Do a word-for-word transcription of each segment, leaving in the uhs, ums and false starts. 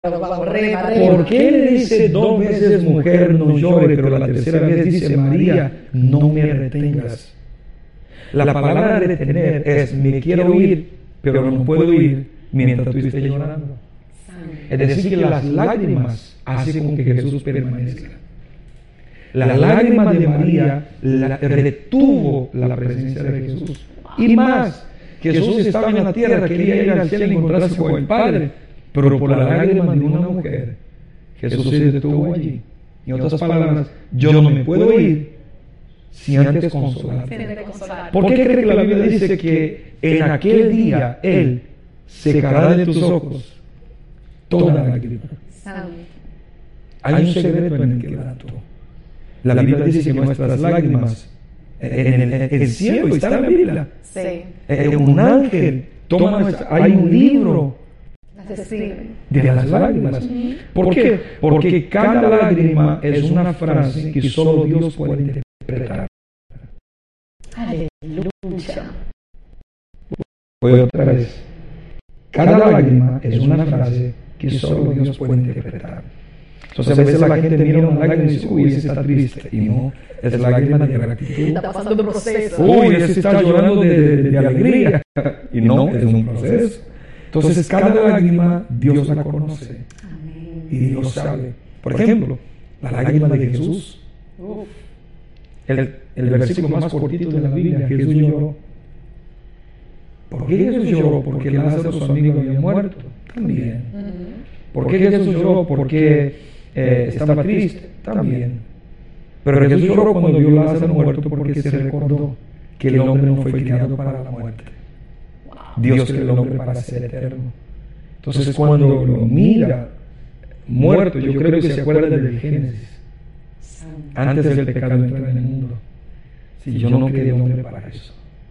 ¿Por qué le dice dos veces mujer no llore, pero la tercera vez dice María no me retengas? La palabra retener es me quiero ir, pero no puedo ir mientras tú estés llorando. Es decir, que las lágrimas hacen con que Jesús permanezca. La lágrima de María la, retuvo la presencia de Jesús. Y más, Jesús estaba en la tierra, quería ir al cielo y encontrarse con el Padre, pero por la lágrima de una mujer, Jesús se detuvo allí. En otras palabras, yo no me puedo ir sin antes consolarte. ¿Por qué cree que la Biblia dice que en aquel día Él secará de tus ojos toda lágrima? Hay un secreto en el quebranto. La Biblia dice que nuestras lágrimas, en el, en el cielo está en la Biblia. Sí. En un ángel toma nuestra, hay un libro de las lágrimas. Uh-huh. ¿Por qué? Porque cada lágrima es una frase que solo Dios puede interpretar. Aleluya. Voy otra vez. Cada lágrima es una frase que solo Dios puede interpretar. Entonces a veces la gente mira una lágrima y dice, uy, ese está triste. Y no, es lágrima de gratitud. Está pasando un proceso. Uy, ese está llorando de, de, de alegría. Y no, es un proceso. Entonces cada lágrima Dios la conoce. Amén. Y Dios sabe. Por ejemplo, la lágrima de Jesús. Uf. El, el versículo más cortito de la Biblia, Jesús lloró. ¿Por qué Jesús lloró? Porque Lázaro, su amigo, había muerto. También. Uh-huh. ¿Por qué Jesús lloró? Porque eh, estaba triste. También. Pero Jesús lloró cuando vio a Lázaro muerto porque se recordó que el hombre no fue creado para la muerte. Dios creó el hombre para ser eterno. Entonces cuando lo mira muerto, yo creo que se acuerda del Génesis. Antes del pecado entrar en el mundo. Si yo no quedé hombre para eso.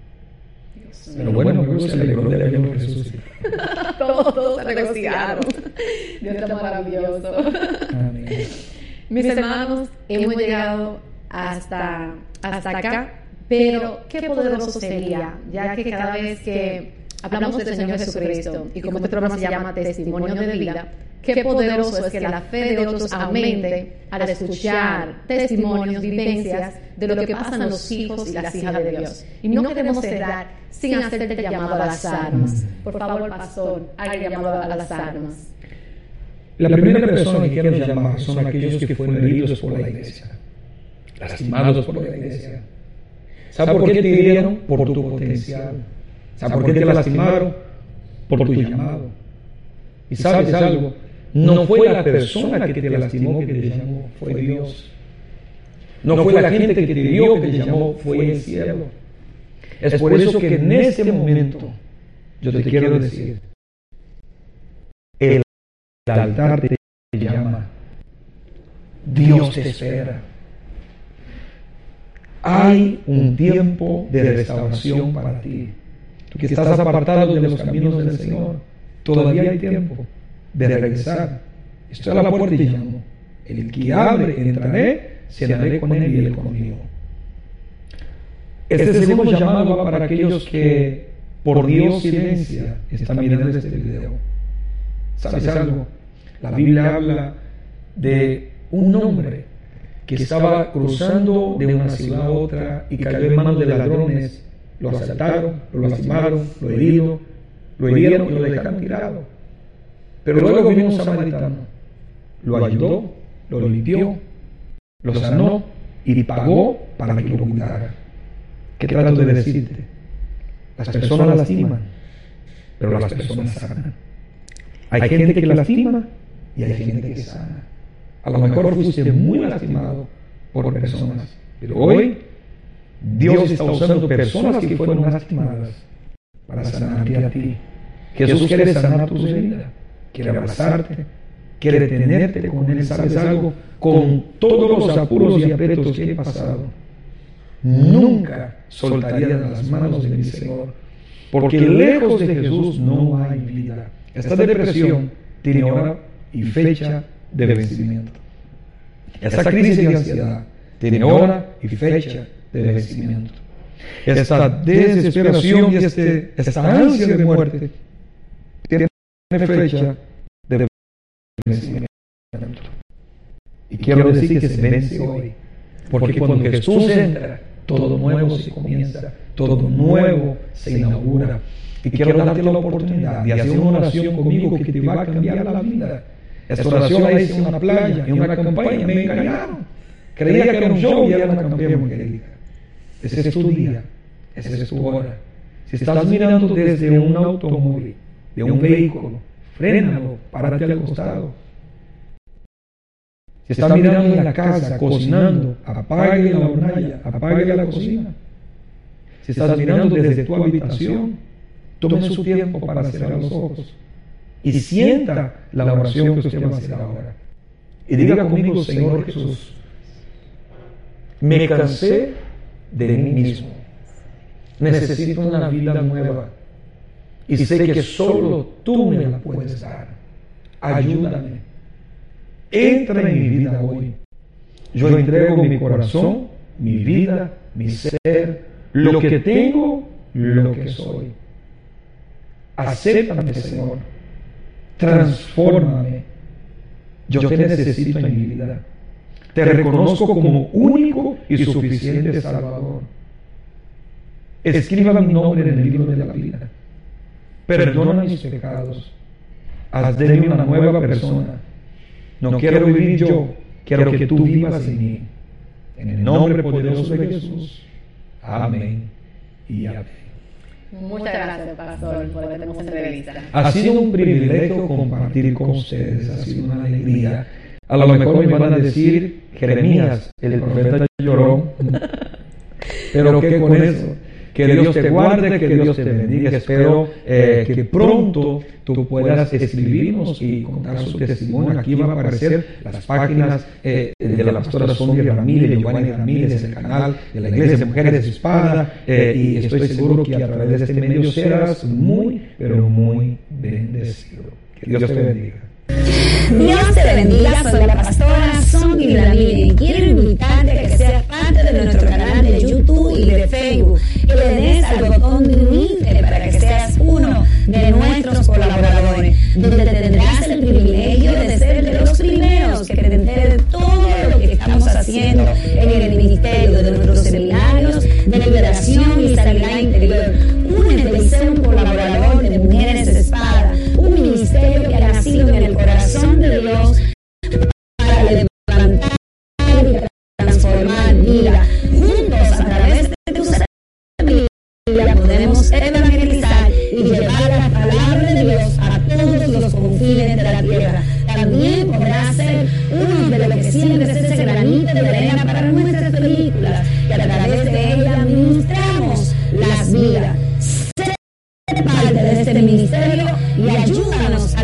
Pero bueno, luego se alegró de haberlo resucitado. todos, todos se regocijaron. Dios está maravilloso. Amén. Mis hermanos, hemos llegado hasta, hasta acá, pero qué poderoso sería, ya que cada vez que hablamos del Señor Jesucristo, y como este programa se llama Testimonio de Vida, qué poderoso es que la fe de otros aumente al escuchar testimonios, vivencias de lo que pasan los hijos y las hijas de Dios. Y no queremos cerrar sin hacerte el llamado a las armas. Por favor, pastor, haga el llamado a las armas. La primera persona que quiero llamar son aquellos que fueron heridos por la iglesia, lastimados por la iglesia. ¿Sabes por qué te hirieron? Por tu potencial. ¿Sabes por qué te lastimaron? Por tu llamado. ¿Y sabes algo? No fue la persona que te lastimó que te llamó, fue Dios. No fue la gente que te dio que te llamó, fue el cielo. Es por eso que en este momento yo te quiero decir, el altar te llama, Dios te espera. Hay un tiempo de restauración para ti. Tú que estás apartado de los caminos del Señor, todavía hay tiempo de regresar. Estoy a la puerta y llamo. El que abre, entraré, cenaré con él y él conmigo. Este segundo llamado va para aquellos que por Dios silencia están mirando este video. ¿Sabes algo? La Biblia habla de un hombre que estaba cruzando de una ciudad a otra y cayó en manos de ladrones. Lo asaltaron, lo lastimaron, lo herieron, lo hirieron y lo dejaron tirado. Pero luego vino un samaritano, lo ayudó, lo limpió, lo sanó y pagó para que lo cuidara. ¿Qué trato de decirte? Las personas lastiman, pero las personas sanan. Hay gente que lastima y hay gente que sana. A lo mejor fuiste muy lastimado por personas, pero hoy Dios está usando personas que fueron lastimadas para sanarte a ti. Jesús quiere sanar tus heridas, quiere abrazarte, quiere tenerte con Él. ¿Sabes algo? Con todos los apuros y aprietos que he pasado, nunca soltaría de las manos de mi Señor, porque lejos de Jesús no hay vida. Esta depresión tiene hora y fecha de vencimiento. Esta crisis de ansiedad tiene hora y fecha de vencimiento. Esta desesperación y este, esta ansia de muerte tiene fecha de vencimiento. Y quiero decir que se vence hoy, porque cuando Jesús entra, todo nuevo se comienza, todo nuevo se inaugura. Y quiero darte la oportunidad de hacer una oración conmigo que te va a cambiar la vida. Esta oración la hice en una playa, en una campaña, me engañaron. Creía que era un show y era una campaña evangélica. Ese es tu día, esa es tu hora. Si estás mirando desde un automóvil, de un vehículo, frénalo, párate al costado. Si estás mirando en la casa, cocinando, apague la hornalla, apague la cocina. Si estás mirando desde tu habitación, tome su tiempo para cerrar los ojos y sienta la oración que usted va a hacer ahora. Y diga conmigo: Señor Jesús, me cansé de mí mismo. Necesito una vida nueva y sé que solo tú me la puedes dar. Ayúdame. Entra en mi vida hoy. Yo entrego mi corazón, mi vida, mi ser, lo que tengo, lo que soy. Acéptame, Señor. Transfórmame. Yo te necesito en mi vida. Te reconozco como único y suficiente Salvador. Escriba mi nombre en el libro de la vida. Perdona mis pecados. Haz de mí una nueva persona. No quiero vivir yo, quiero que tú vivas en mí. En el nombre poderoso de Jesús. Amén y amén. Muchas gracias, pastor, por esta entrevista. Ha sido un privilegio compartir con ustedes, ha sido una alegría. A lo mejor me van a decir: Jeremías, el profeta lloró. Pero ¿qué con eso? Que Dios te guarde, que Dios te bendiga. Espero eh, que pronto tú puedas escribirnos y contar su testimonio. Aquí van a aparecer las páginas eh, de la pastora Sonia Ramírez, de Giovanni Ramírez, el canal de la Iglesia de Mujeres de Espada. Eh, y estoy seguro que a través de este medio serás muy, pero muy bendecido. Que Dios te bendiga. Dios te bendiga, soy la pastora Sonia Ramírez y quiero invitarte a que seas parte de nuestro canal de YouTube y de Facebook, que le des al botón de unirte para que seas uno de nuestros colaboradores, donde tendrás el privilegio de ser de los primeros que te enteres de todo lo que estamos haciendo en el ministerio, de nuestros seminarios de liberación y sanidad interior. Únete y sé un colaborador de Mujeres de Espada, un ministerio que ha nacido en el corazón de Dios para levantar y transformar vida. Juntos, a través de tu semilla, podemos evangelizar y llevar la palabra de Dios a todos los confines de la tierra. También podrás ser uno de los que siembres ese granito de arena para nuestras películas, que a través de ellas ministramos las vidas. Sé parte de este ministerio y ayúdanos a